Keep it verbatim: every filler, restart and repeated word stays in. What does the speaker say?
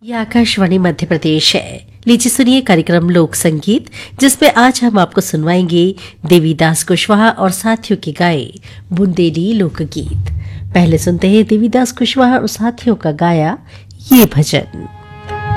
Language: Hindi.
ये आकाशवाणी मध्य प्रदेश है। लीजिए सुनिए कार्यक्रम लोक संगीत, जिसमें आज हम आपको सुनवाएंगे देवीदास कुशवाहा और साथियों के गाए बुंदेली लोकगीत। पहले सुनते हैं देवीदास कुशवाहा और साथियों का गाया ये भजन।